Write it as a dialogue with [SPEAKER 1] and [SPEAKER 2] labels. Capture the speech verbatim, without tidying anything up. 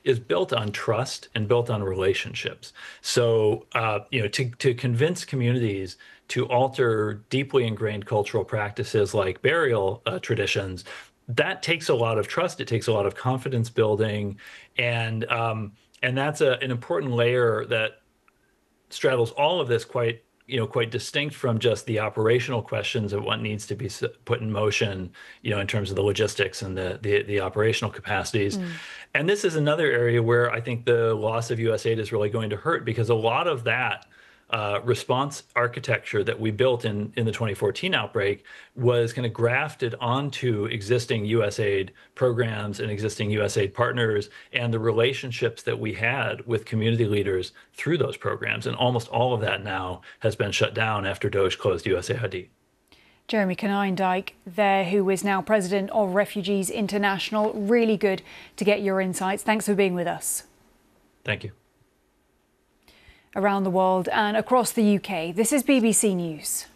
[SPEAKER 1] is built on trust and built on relationships. So, uh, you know, to, to convince communities to alter deeply ingrained cultural practices like burial uh, traditions, that takes a lot of trust. It takes a lot of confidence building, and um, and that's a, an important layer that straddles all of this quite you know quite distinct from just the operational questions of what needs to be put in motion, you know in terms of the logistics and the the, the operational capacities.
[SPEAKER 2] Mm.
[SPEAKER 1] And this is another area where I think the loss of U S aid is really going to hurt, because a lot of that uh, response architecture that we built in in the twenty fourteen outbreak was kind of grafted onto existing U S aid programs and existing U S aid partners, and the relationships that we had with community leaders through those programs. And almost all of that now has been shut down after DOGE closed U S A I D.
[SPEAKER 2] Jeremy Konyndyk there, who is now president of Refugees International. Really good to get your insights. Thanks for being with us.
[SPEAKER 1] Thank you.
[SPEAKER 2] Around the world and across the U K, this is B B C News.